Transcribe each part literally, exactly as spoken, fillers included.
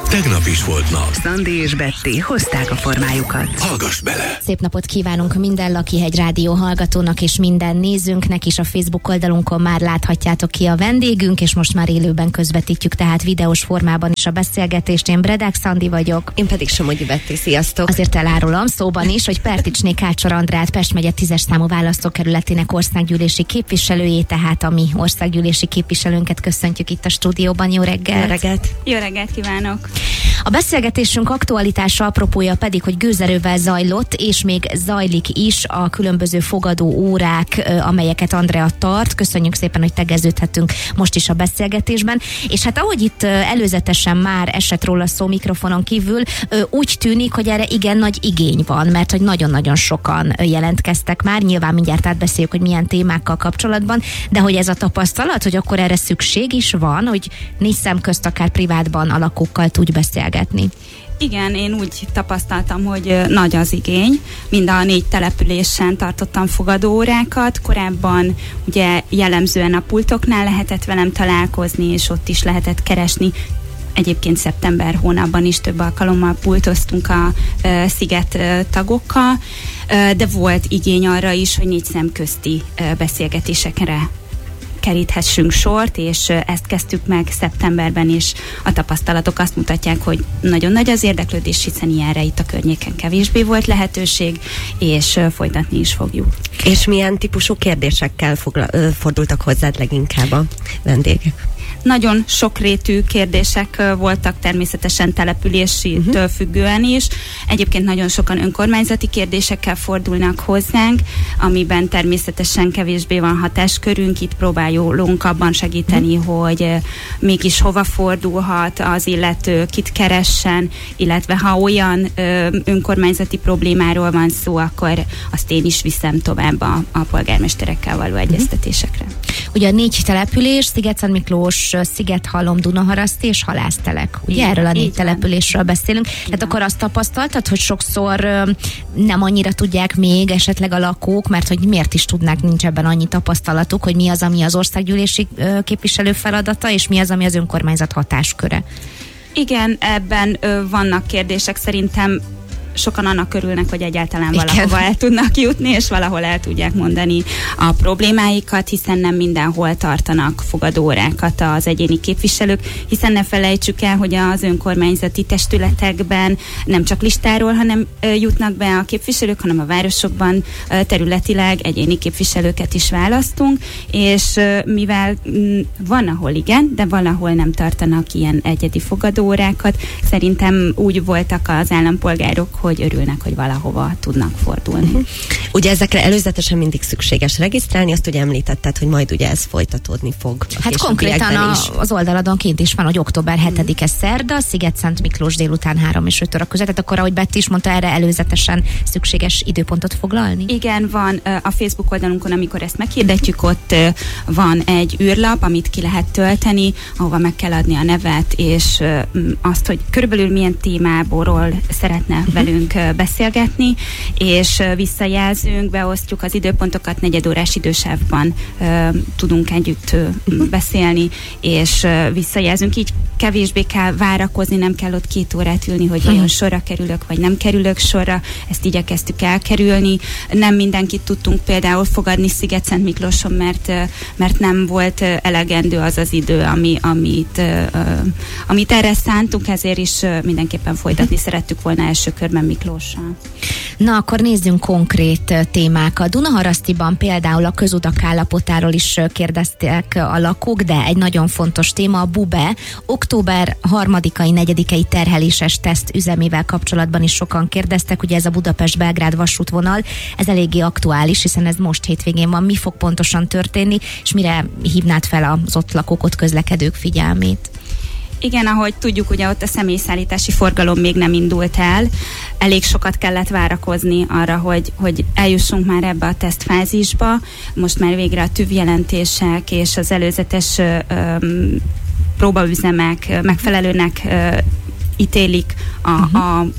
Tegnap is volt nap. Szandi és Betty hozták a formájukat. Hallgass bele! Szép napot kívánunk minden Lakihegy Rádió hallgatónak és minden nézőnknek is. A Facebook oldalunkon már láthatjátok ki a vendégünk, és most már élőben közvetítjük, tehát videós formában is a beszélgetést. Én Bredák Szandi vagyok. Én pedig Somogyi Betty, sziasztok! Azért elárulom szóban is, hogy Perticsné Kácsor Andrát, Pest megye tízes számú választókerületének országgyűlési képviselőjét, tehát a mi országgyűlési képviselőnket köszöntjük itt a stúdióban. Jó reggelt! Jó reggelt! Jó reggelt kívánok! A beszélgetésünk aktualitása, apropója pedig, hogy gőzerővel zajlott, és még zajlik is a különböző fogadó órák, amelyeket Andrea tart. Köszönjük szépen, hogy tegeződhetünk most is a beszélgetésben. És hát ahogy itt előzetesen már esett róla szó mikrofonon kívül, úgy tűnik, hogy erre igen nagy igény van, mert hogy nagyon-nagyon sokan jelentkeztek már. Nyilván mindjárt átbeszéljük, hogy milyen témákkal kapcsolatban, de hogy ez a tapasztalat, hogy akkor erre szükség is van, hogy négy szem közt akár privátban a lakókkal tudj beszélgetni. Igen, én úgy tapasztaltam, hogy nagy az igény. Mind a négy településen tartottam fogadóórákat. Korábban ugye jellemzően a pultoknál lehetett velem találkozni, és ott is lehetett keresni. Egyébként szeptember hónapban is több alkalommal pultoztunk a uh, sziget uh, tagokkal, uh, de volt igény arra is, hogy négy szem közti uh, beszélgetésekre keríthessünk sort, és ezt kezdtük meg szeptemberben, és a tapasztalatok azt mutatják, hogy nagyon nagy az érdeklődés, hiszen ilyenre itt a környéken kevésbé volt lehetőség, és folytatni is fogjuk. És milyen típusú kérdésekkel fogla- fordultak hozzád leginkább a vendégek? Nagyon sokrétű kérdések voltak, természetesen településtől uh-huh. függően is. Egyébként nagyon sokan önkormányzati kérdésekkel fordulnak hozzánk, amiben természetesen kevésbé van hatáskörünk. Itt próbálunk abban segíteni, uh-huh. hogy mégis hova fordulhat az illető, kit keressen, illetve ha olyan ö, önkormányzati problémáról van szó, akkor azt én is viszem tovább a, a polgármesterekkel való uh-huh. egyeztetésekre. Ugye a négy település, Szigetszentmiklós, Szigethalom, Dunaharaszti és Halásztelek. Ugye igen, erről a négy településről beszélünk. Igen. Tehát akkor azt tapasztaltad, hogy sokszor ö, nem annyira tudják még esetleg a lakók, mert hogy miért is tudnák, nincs ebben annyi tapasztalatuk, hogy mi az, ami az országgyűlési ö, képviselő feladata, és mi az, ami az önkormányzat hatásköre. Igen, ebben ö, vannak kérdések, szerintem sokan annak örülnek, hogy egyáltalán igen. valahova el tudnak jutni, és valahol el tudják mondani a problémáikat, hiszen nem mindenhol tartanak fogadóórákat az egyéni képviselők, hiszen ne felejtsük el, hogy az önkormányzati testületekben nem csak listáról, hanem jutnak be a képviselők, hanem a városokban területileg egyéni képviselőket is választunk, és mivel van, ahol igen, de valahol nem tartanak ilyen egyedi fogadóórákat, szerintem úgy voltak az állampolgárok, hogy örülnek, hogy valahova tudnak fordulni. Uh-huh. Ugye ezekre előzetesen mindig szükséges regisztrálni, azt ugye említetted, hogy majd ugye ez folytatódni fog. Hát konkrétan a, az oldaladon kint is van, hogy október hetedike szerda, Szigetszentmiklós délután három és öt óra között, tehát akkor, ahogy Betty is mondta, erre előzetesen szükséges időpontot foglalni? Igen, van a Facebook oldalunkon, amikor ezt meghirdetjük, ott van egy űrlap, amit ki lehet tölteni, ahova meg kell adni a nevet, és azt, hogy körülbelül milyen témából szeretne velünk beszélgetni, és visszajelzünk, beosztjuk az időpontokat, negyedórás idősávban uh, tudunk együtt uh, beszélni, és uh, visszajelzünk, így kevésbé kell várakozni, nem kell ott két órát ülni, hogy vajon sorra kerülök, vagy nem kerülök sorra, ezt igyekeztük elkerülni. Nem mindenkit tudtunk például fogadni Szigetszentmiklóson, mert, uh, mert nem volt uh, elegendő az az idő, ami, amit, uh, uh, amit erre szántunk, ezért is uh, mindenképpen folytatni szerettük volna első körben Miklóssal. Na, akkor nézzünk konkrét témákat. Dunaharasztiban például a közutak állapotáról is kérdeztek a lakók, de egy nagyon fontos téma a BUBE. Október harmadikai, negyedikei terheléses teszt üzemével kapcsolatban is sokan kérdeztek, ugye ez a Budapest-Belgrád vasútvonal, ez eléggé aktuális, hiszen ez most hétvégén van. Mi fog pontosan történni, és mire hívnád fel az ott lakók, ott közlekedők figyelmét? Igen, ahogy tudjuk, ugye ott a személyszállítási forgalom még nem indult el. Elég sokat kellett várakozni arra, hogy, hogy eljussunk már ebbe a tesztfázisba. Most már végre a tűvjelentések és az előzetes öm, próbaüzemek megfelelőnek ö, ítélik a, uh-huh. a, a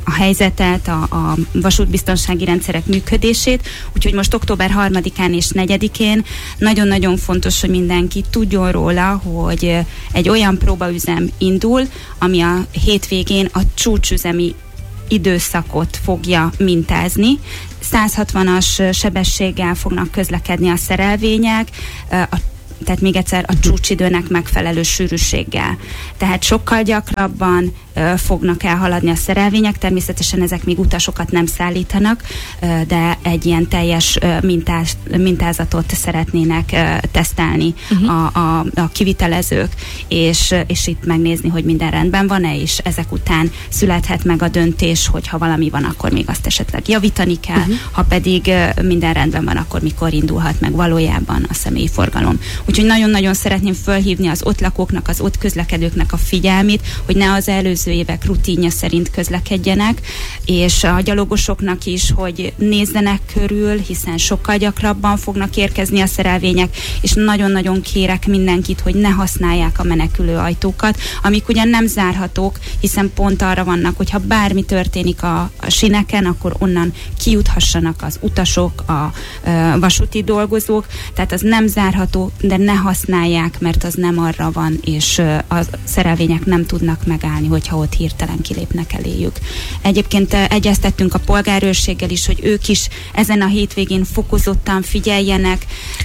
a helyzetet, a, a vasútbiztonsági rendszerek működését, úgyhogy most október harmadikán és negyedikén nagyon-nagyon fontos, hogy mindenki tudjon róla, hogy egy olyan próbaüzem indul, ami a hétvégén a csúcsüzemi időszakot fogja mintázni. száz hatvanas sebességgel fognak közlekedni a szerelvények, a tehát még egyszer a csúcsidőnek megfelelő sűrűséggel. Tehát sokkal gyakrabban ö, fognak elhaladni a szerelvények, természetesen ezek még utasokat nem szállítanak, ö, de egy ilyen teljes ö, mintás, mintázatot szeretnének ö, tesztelni uh-huh. a, a, a kivitelezők, és, és itt megnézni, hogy minden rendben van-e, és ezek után születhet meg a döntés, hogy ha valami van, akkor még azt esetleg javítani kell, uh-huh. ha pedig ö, minden rendben van, akkor mikor indulhat meg valójában a személyi forgalom. Úgyhogy nagyon-nagyon szeretném fölhívni az ott lakóknak, az ott közlekedőknek a figyelmét, hogy ne az előző évek rutinja szerint közlekedjenek, és a gyalogosoknak is, hogy nézzenek körül, hiszen sokkal gyakrabban fognak érkezni a szerelvények, és nagyon-nagyon kérek mindenkit, hogy ne használják a menekülő ajtókat, amik ugyan nem zárhatók, hiszen pont arra vannak, hogy ha bármi történik a, a sineken, akkor onnan kijuthassanak az utasok, a, a vasúti dolgozók, tehát az nem zárható, de ne használják, mert az nem arra van, és a szerelvények nem tudnak megállni, hogyha ott hirtelen kilépnek eléjük. Egyébként egyeztettünk a polgárőrséggel is, hogy ők is ezen a hétvégén fokozottan figyeljenek,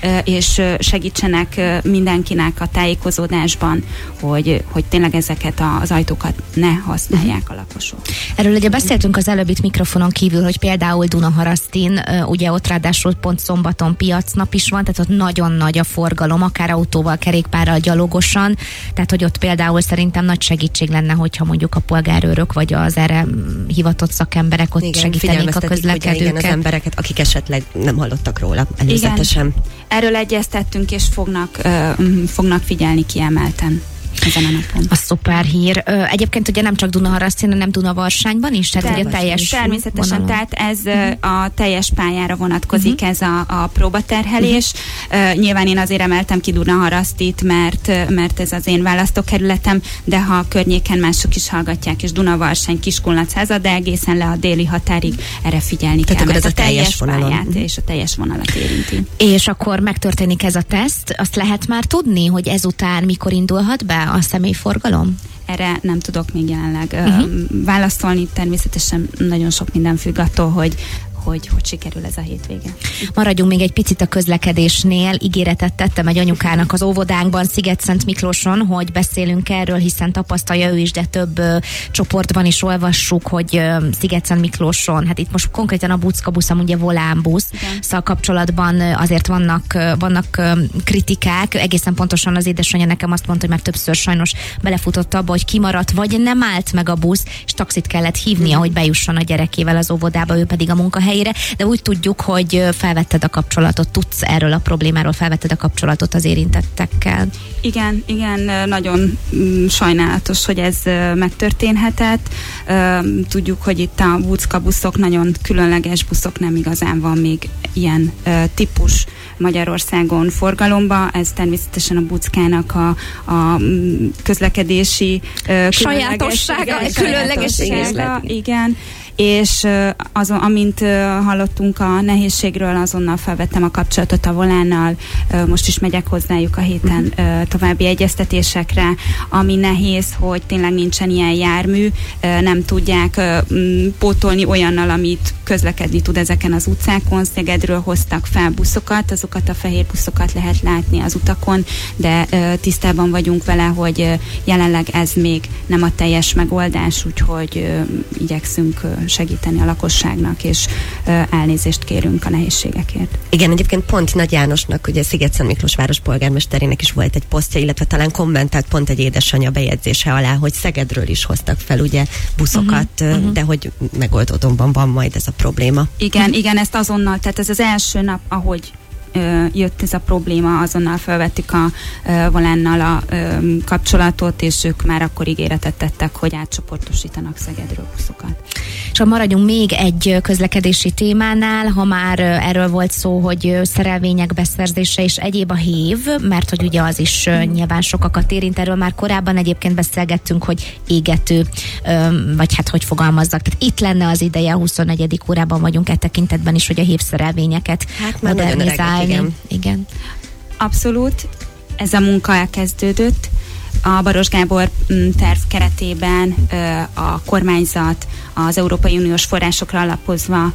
és segítsenek mindenkinek a tájékozódásban, hogy, hogy tényleg ezeket az ajtókat ne használják a lakosok. Erről ugye beszéltünk az előbb itt mikrofonon kívül, hogy például Dunaharasztin, ugye ott ráadásul pont szombaton piacnap is van, tehát ott nagyon nagy a forgalom, akár autóval, kerékpárral, gyalogosan, tehát hogy ott például szerintem nagy segítség lenne, hogyha mondjuk a polgárőrök vagy az erre hivatott szakemberek ott igen, segítenék a közlekedőket. Igen, az embereket, akik esetleg nem hallottak róla előzetesen. Igen. Erről egyeztettünk, és fognak, uh, fognak figyelni kiemelten ezen a napon. A szuper hír. Egyébként ugye nem csak Dunaharasztin, hanem Dunavarsányban is? Tehát ugye teljes természetesen, vonalon. tehát ez uh-huh. a teljes pályára vonatkozik uh-huh. ez a, a próbaterhelés. Uh-huh. Uh, nyilván én azért emeltem ki Dunaharasztit, mert, mert ez az én választókerületem, de ha a környéken mások is hallgatják, és Dunavarsány, Kiskunlachháza, de egészen le a déli határig erre figyelni tehát kell, mert ez a teljes vonalon. pályát uh-huh. és a teljes vonalat érinti. És akkor megtörténik ez a teszt, azt lehet már tudni, hogy ezután mikor indulhat be a személyforgalom? Erre nem tudok még jelenleg uh-huh. válaszolni, természetesen nagyon sok minden függ attól, hogy Hogy, hogy sikerül ez a hétvége. Maradjunk még egy picit a közlekedésnél. Ígéretet tettem egy anyukának az óvodánkban, Sziget-Szent Miklóson, hogy beszélünk erről, hiszen tapasztalja ő is, de több ö, csoportban is olvassuk, hogy ö, Sziget-Szent Miklóson, hát itt most konkrétan a buszkabusz, ugye volánbusz, szóval kapcsolatban ö, azért vannak, ö, vannak ö, kritikák. Egészen pontosan az édesanyja nekem azt mondta, hogy már többször sajnos belefutott abba, hogy kimaradt, vagy nem állt meg a busz, és taxit kellett hívnia, mm. hogy bejusson a gyerekével az óvodába, ő pedig a munkahely. De úgy tudjuk, hogy felvetted a kapcsolatot, tudsz erről a problémáról, felvetted a kapcsolatot az érintettekkel. Igen, igen, nagyon sajnálatos, hogy ez megtörténhetett. Tudjuk, hogy itt a buszkabuszok nagyon különleges buszok, nem igazán van még ilyen típus Magyarországon forgalomba. Ez természetesen a buckának a, a közlekedési sajátossága, különlegessége. Igen. És azon, amint hallottunk a nehézségről, azonnal felvettem a kapcsolatot a volánnal, most is megyek hozzájuk a héten további egyeztetésekre, ami nehéz, hogy tényleg nincsen ilyen jármű, nem tudják pótolni olyannal, amit közlekedni tud ezeken az utcákon. Szegedről hoztak fel buszokat, azokat a fehér buszokat lehet látni az utakon, de tisztában vagyunk vele, hogy jelenleg ez még nem a teljes megoldás, úgyhogy igyekszünk segíteni a lakosságnak, és elnézést kérünk a nehézségekért. Igen, egyébként pont Nagy Jánosnak, ugye Sziget-Szent Miklós város polgármesterének is volt egy posztja, illetve talán kommentált pont egy édesanyja bejegyzése alá, hogy Szegedről is hoztak fel ugye buszokat, uh-huh, uh-huh. de hogy megoldódóban van majd ez a probléma. Igen, uh-huh. igen, ezt azonnal, tehát ez az első nap, ahogy ö, jött ez a probléma, azonnal felvettük a ö, volánnal a ö, kapcsolatot, és ők már akkor ígéretet tettek, hogy átcsoportosítanak Szegedről buszokat. És ha maradjunk még egy közlekedési témánál, ha már erről volt szó, hogy szerelvények beszerzése és egyéb a hév, mert hogy ugye az is nyilván sokakat érint, erről már korábban egyébként beszélgettünk, hogy égető, vagy hát hogy fogalmazzak. Tehát itt lenne az ideje, a huszonnegyedik órában vagyunk e tekintetben is, hogy a hévszerelvényeket hát modernizálni. Igen. igen. Abszolút. Ez a munka elkezdődött. A Baros Gábor terv keretében a kormányzat az Európai Uniós forrásokra alapozva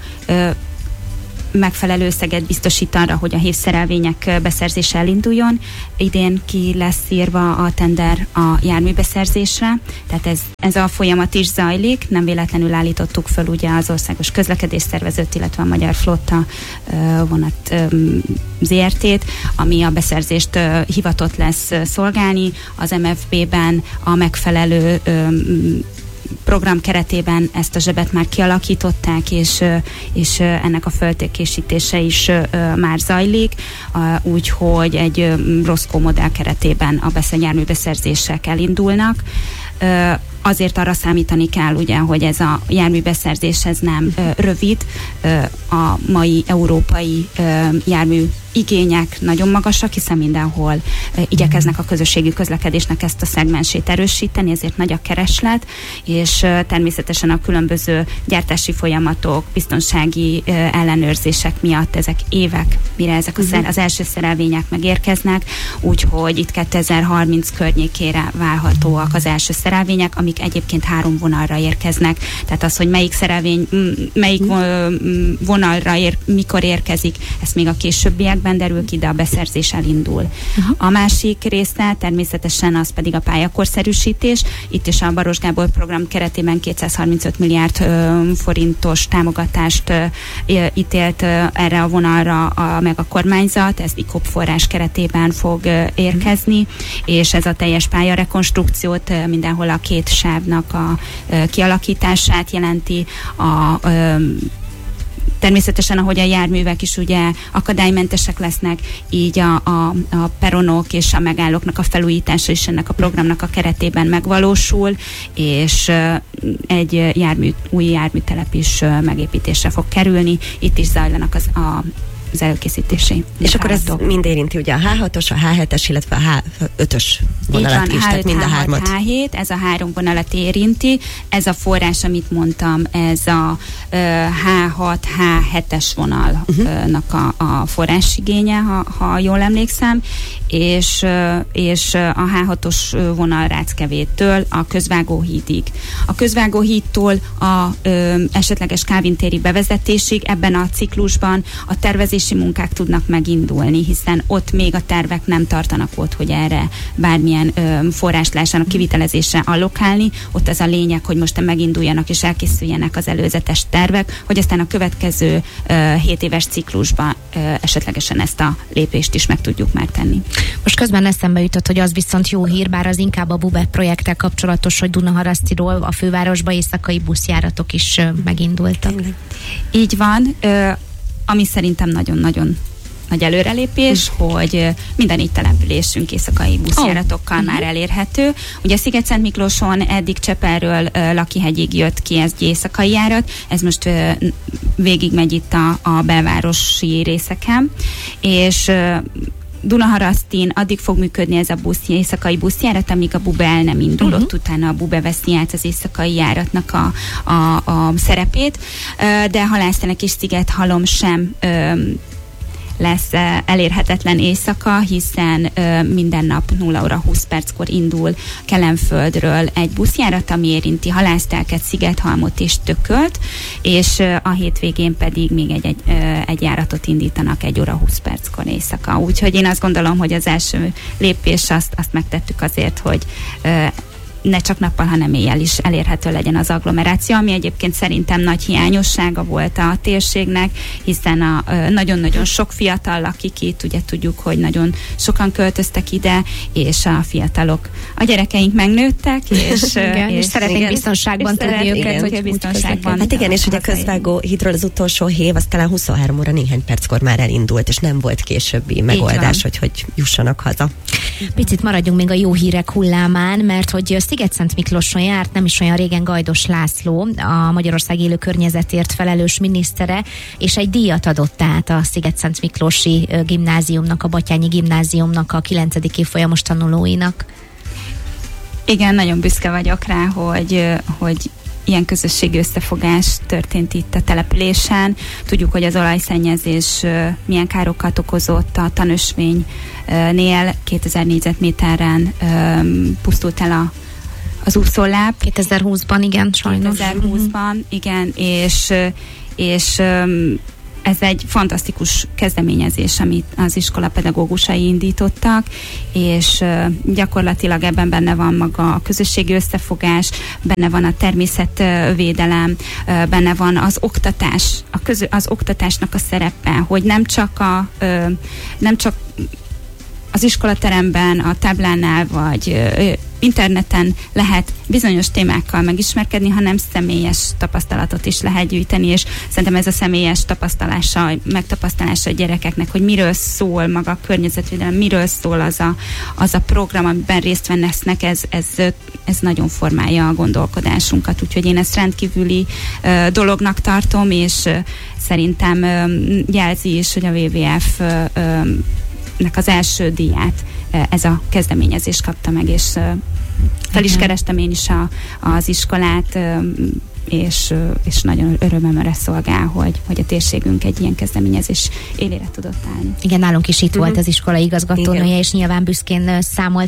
megfelelő összeget biztosít arra, hogy a hévszerelvények beszerzése elinduljon. Idén ki lesz írva a tender a járműbeszerzésre, tehát ez, ez a folyamat is zajlik. Nem véletlenül állítottuk föl ugye az Országos Közlekedésszervezet, illetve a Magyar Flotta vonat zé er té-t, ami a beszerzést hivatott lesz szolgálni. Az em ef bé-ben a megfelelő program keretében ezt a zsebet már kialakították, és, és ennek a föltérkésítése is már zajlik, úgyhogy egy Rosco modell keretében a járműbeszerzések elindulnak. Azért arra számítani kell, ugye, hogy ez a járműbeszerzés ez nem ö, rövid. Ö, a mai európai ö, jármű igények nagyon magasak, hiszen mindenhol ö, igyekeznek a közösségi közlekedésnek ezt a szegmensét erősíteni, ezért nagy a kereslet, és ö, természetesen a különböző gyártási folyamatok, biztonsági ö, ellenőrzések miatt ezek évek, mire ezek a szer, az első szerelvények megérkeznek, úgyhogy itt kétezer-harminc környékére várhatóak az első szerelvények, amik egyébként három vonalra érkeznek. Tehát az, hogy melyik szerelvény, melyik vonalra ér, mikor érkezik, ezt még a későbbiekben derül ki, de a beszerzés elindul. Uh-huh. A másik része természetesen az pedig a pályakorszerűsítés. Itt is a Baros Gábor program keretében kétszázharmincöt milliárd ö, forintos támogatást ö, ítélt ö, erre a vonalra a, meg a kormányzat. Ez i kop forrás keretében fog ö, érkezni, uh-huh. és ez a teljes pályarekonstrukciót ö, mindenhol a két sávnak a ö, kialakítását jelenti, a ö, természetesen, ahogy a járművek is ugye akadálymentesek lesznek, így a, a, a peronok és a megállóknak a felújítása is ennek a programnak a keretében megvalósul, és egy jármű, új járműtelep is megépítésre fog kerülni. Itt is zajlanak az a az előkészítési. És akkor ez mind érinti ugye a há hatos, a há hetes, illetve a há ötös vonalat van, is, tehát mind a hármat. há hét, ez a három vonalat érinti. Ez a forrás, amit mondtam, ez a uh, há hat, há hetes vonalnak uh-huh. a, a forrásigénye, ha, ha jól emlékszem, és, uh, és a há hatos vonal Ráckevétől a Közvágóhídig. A Közvágóhídtól a uh, esetleges Kávintéri bevezetésig ebben a ciklusban a tervezés munkák tudnak megindulni, hiszen ott még a tervek nem tartanak ott, hogy erre bármilyen ö, forrást lássanak kivitelezésre allokálni. Ott ez a lényeg, hogy most meginduljanak és elkészüljenek az előzetes tervek, hogy aztán a következő ö, hét éves ciklusban ö, esetlegesen ezt a lépést is meg tudjuk már tenni. Most közben eszembe jutott, hogy az viszont jó hír, bár az inkább a BUBE projekttel kapcsolatos, hogy Dunaharasztiról a fővárosba éjszakai buszjáratok is ö, megindultak. Így van. Ö, ami szerintem nagyon-nagyon nagy előrelépés, mm. hogy minden négy településünk éjszakai buszjáratokkal oh. már elérhető. Ugye Sziget-Szent Miklóson eddig Csepelről uh, Lakihegyig jött ki ez egy éjszakai járat, ez most uh, végigmegy itt a, a belvárosi részeken, és uh, Dunaharasztin addig fog működni ez a busz, éjszakai buszjárat, amíg a BUBE el nem indul, uh-huh. ott utána a BUBE veszi át az éjszakai járatnak a, a, a szerepét, de Halásztenek és Szigethalom sem lesz elérhetetlen éjszaka, hiszen ö, minden nap nulla óra húsz perckor indul Kelenföldről egy buszjárat, ami érinti Halásztelket, Szigethalmot és Tökölt, és ö, a hétvégén pedig még egy, egy, ö, egy járatot indítanak egy óra húsz perckor éjszaka. Úgyhogy én azt gondolom, hogy az első lépés azt, azt megtettük azért, hogy ö, ne csak nappal, hanem éjjel is elérhető legyen az agglomeráció, ami egyébként szerintem nagy hiányossága volt a térségnek, hiszen a nagyon-nagyon sok fiatal lakik itt, ugye tudjuk, hogy nagyon sokan költöztek ide, és a fiatalok, a gyerekeink megnőttek, és, igen, és, és szeretnénk igen, biztonságban tenni őket, hogy biztonságban. Hát igen, és ugye a közvágó hídról az utolsó hév, az talán huszonhárom óra néhány perckor már elindult, és nem volt későbbi megoldás, hogy hogy jussanak haza. Picit maradjunk még a jó hírek hullámán, mert hogy Szigetszent Miklóson járt nem is olyan régen Gajdos László, a Magyarország élő környezetért felelős minisztere, és egy díjat adott át a Szigetszent Miklósi gimnáziumnak, a Batthyány Gimnáziumnak, a kilencedik évfolyamos tanulóinak. Igen, nagyon büszke vagyok rá, hogy, hogy ilyen közösségi összefogás történt itt a településen. Tudjuk, hogy az olajszennyezés milyen károkat okozott a tanösvénynél. kétezer négyzetméteren pusztult el a, az úszóláb. kétezer-húszban, igen, sajnos. kétezer-húszban, igen, és, és ez egy fantasztikus kezdeményezés, amit az iskola pedagógusai indítottak, és gyakorlatilag ebben benne van maga a közösségi összefogás, benne van a természetvédelem, benne van az oktatás, a közö, az oktatásnak a szerepe, hogy nem csak a nem csak az iskolateremben, a táblánál, vagy interneten lehet bizonyos témákkal megismerkedni, hanem személyes tapasztalatot is lehet gyűjteni, és szerintem ez a személyes tapasztalása, megtapasztalása a gyerekeknek, hogy miről szól maga a környezetvédelem, miről szól az a, az a program, amiben részt vesznek, ez, ez, ez nagyon formálja a gondolkodásunkat, úgyhogy én ezt rendkívüli uh, dolognak tartom, és uh, szerintem uh, jelzi is, hogy a dupla vé vé ef uh, um, nek az első díját ez a kezdeményezés kapta meg, és fel is kerestem én is a, az iskolát, és, és nagyon örömömre szolgál, hogy, hogy a térségünk egy ilyen kezdeményezés élére tudott állni. Igen, nálunk is itt uh-huh. volt az iskola igazgatónője, igen. és nyilván büszkén számolt